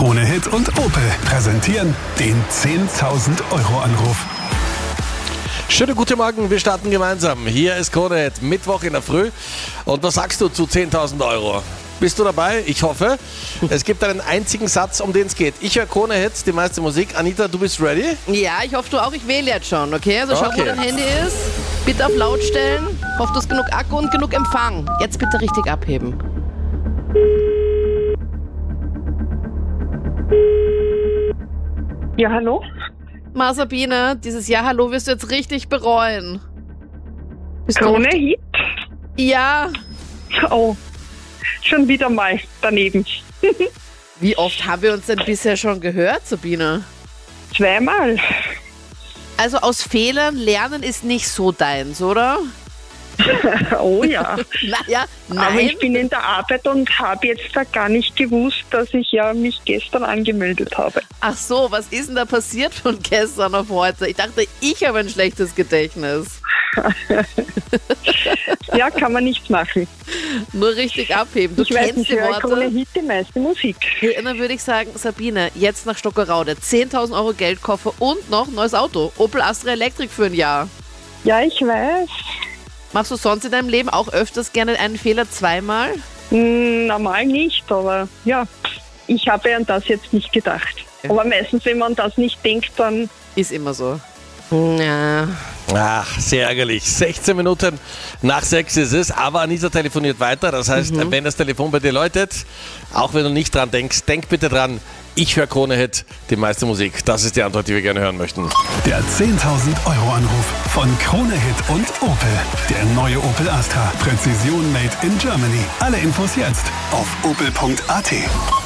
Krone Hit und Opel präsentieren den 10.000 Euro Anruf. Schönen guten Morgen, wir starten gemeinsam. Hier ist Krone Hit, Mittwoch in der Früh. Und was sagst du zu 10.000 Euro? Bist du dabei? Ich hoffe. Es gibt einen einzigen Satz, um den es geht. Ich höre Krone Hit, die meiste Musik. Anita, du bist ready? Ja, ich hoffe, du auch. Ich wähle jetzt schon, okay? Also schau, wo dein Handy ist. Bitte auf laut stellen. Hoffe, du hast genug Akku und genug Empfang. Jetzt bitte richtig abheben. Ja, hallo? Sabine, dieses Ja, hallo wirst du jetzt richtig bereuen. Bist du Krone noch- Hit? Ja. Oh, schon wieder mal daneben. Wie oft haben wir uns denn bisher schon gehört, Sabine? Zweimal. Also aus Fehlern lernen ist nicht so deins, oder? Oh ja. Naja, Aber nein. ich bin in der Arbeit und habe jetzt da gar nicht gewusst, dass ich ja mich gestern angemeldet habe. Ach so, was ist denn da passiert von gestern auf heute? Ich dachte, ich habe ein schlechtes Gedächtnis. Ja, kann man nichts machen. Nur richtig abheben. Du Ich weiß kennst nicht, die höre Krone Worte. Hit die meiste Musik. Hey, dann würde ich sagen, Sabine, jetzt nach Stockeraude. 10.000 Euro Geldkoffer und noch ein neues Auto. Opel Astra Electric für ein Jahr. Ja, ich weiß. Machst du sonst in deinem Leben auch öfters gerne einen Fehler zweimal? Normal nicht, aber ja, ich habe an das jetzt nicht gedacht. Aber meistens, wenn man das nicht denkt, dann... Ist immer so. Ja. Ach, sehr ärgerlich. 16 Minuten nach 6 ist es, aber Anita telefoniert weiter. Das heißt, wenn das Telefon bei dir läutet, auch wenn du nicht dran denkst, denk bitte dran, ich höre Krone Hit, die meiste Musik. Das ist die Antwort, die wir gerne hören möchten. Der 10.000 Euro Anruf von Krone Hit und Opel. Der neue Opel Astra. Präzision made in Germany. Alle Infos jetzt auf opel.at.